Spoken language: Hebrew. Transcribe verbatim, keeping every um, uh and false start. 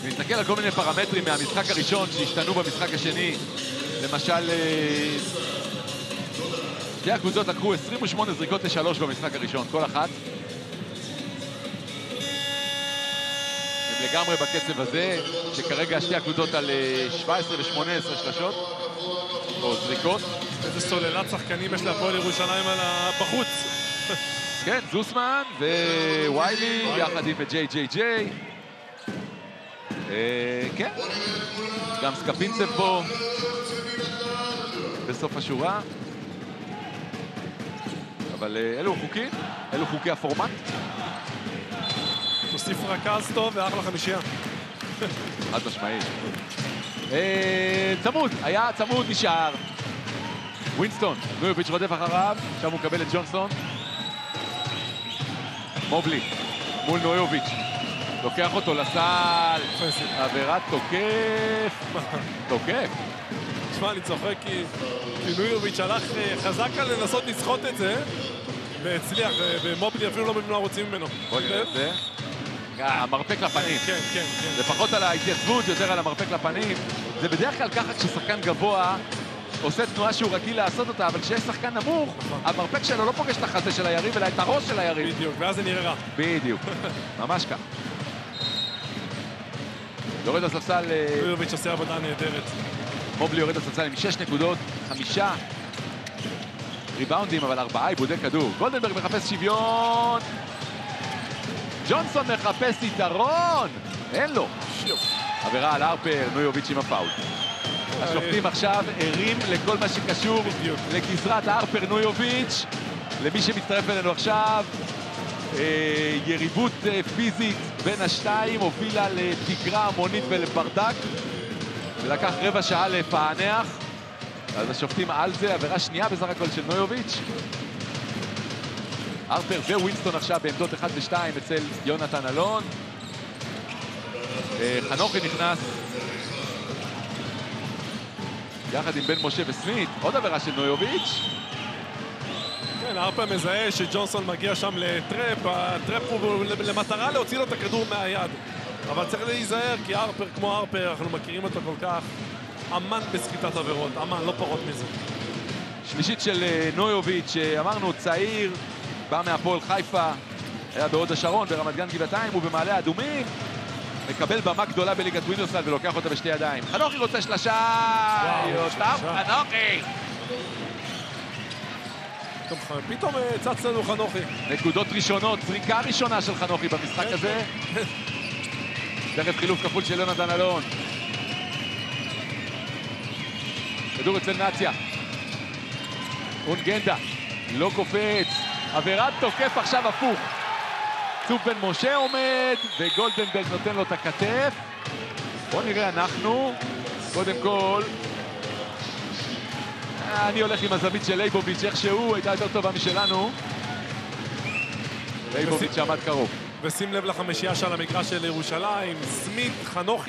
נסתכל על כל מיני פרמטרים מהמשחק הראשון שהשתנו במשחק השני. למשל, שתי הקבוצות לקחו עשרים ושמונה זריקות לשלוש במשחק הראשון, כל אחת. הם לגמרי בקצב הזה, שכרגע שתי הקבוצות על שבע עשרה ושמונה עשרה שלשות, או זריקות. איזה סוללת שחקנים יש להפועל ירושלים על בחוץ. כן, זוסמן וויילי, יחד עם ג'יי ג'יי ג'יי. כן, גם סקפינצב פה בסוף השורה. אבל אלו חוקים, אלו חוקי הפורמט. תוסיף רכז טוב ואחלה חמישייה. חד משמעי. צמוד, היה צמוד, נשאר. ווינסטון, נויוביץ' רודף אחריו, עכשיו הוא מקבל את ג'ונסון. מובלי, מול נויוביץ', לוקח אותו לסל, עבירת תוקף, תוקף. תשמע, אני צוחק כי נויוביץ' הלך חזק על לנסות לסחוט את זה, והצליח, ומובלי אפילו לא במנוע רוצים ממנו. בוא נראה את זה. המרפק לפנים. כן, כן, כן. זה פחות על ההתייצבות, יותר על המרפק לפנים. זה בדרך כלל ככה כששחקן גבוה עושה תנועה שהוא רגיל לעשות אותה, אבל כשיש שחקן נמוך, המרפק שלו לא פוגש את החזה של היריב, אלא את הראש של היריב. בדיוק, ואז זה נראה רע. בדיוק, ממש כך. יורד לספסל... נויוביץ' עושה עבודה נהדרת. מובלי יורד לספסל עם שש נקודות, חמישה ריבאונדים, אבל ארבעה עיבודי כדור. גולדנברג מחפש שוויון. ג'ונסון מחפש יתרון. אין לו. עבירה על הרפר, נויוביץ' עם הפאול. השופטים עכשיו ערים לכל מה שקשור לגזרת הרפר נויוביץ'. למי שמצטרף אלינו עכשיו, יריבות פיזית בין השתיים הובילה לתגרה המונית ולברדק. ולקח רבע שעה לפענח. אז השופטים על זה, עבירה שנייה בסך הכל של נויוביץ'. הרפר ווינסטון עכשיו בעמדות אחת ושתיים אצל יונתן אלון. חנוכי נכנס יחד עם בן משה וסמית. עוד עבירה של נויוביץ'. כן, הרפר מזהה שג'ונסון מגיע שם לטרפ. הטרפ הוא למטרה להוציא לו את הכדור מהיד. אבל צריך להיזהר, כי הרפר כמו הרפר, אנחנו מכירים אותו כל כך. אמן בסחיטת עבירות, אמן, לא פחות מזה. שלישית של נויוביץ', אמרנו, צעיר, בא מהפועל חיפה, היה בהוד השרון, ברמת גן גבעתיים ובמעלה האדומים. מקבל במה גדולה בליגת ווינרסל ולוקח אותה בשתי ידיים. חנוכי רוצה שלשה! יוטב חנוכי! פתאום צץ לנו חנוכי. נקודות ראשונות, זריקה ראשונה של חנוכי במשחק הזה. תכף חילוף כפול של יונתן אלון. כדור אצל נציה. אונגנדה, לא קופץ. עבירת תוקף עכשיו הפוך. צוף בן משה עומד, וגולדנברג נותן לו את הכתף. בואו נראה אנחנו. קודם כל, אני הולך עם הזווית של לייבוביץ' איכשהו, הייתה יותר טובה משלנו. לייבוביץ' שעמד קרוב. ושים לב לחמישייה של המגרש של ירושלים, סמית, חנוכי.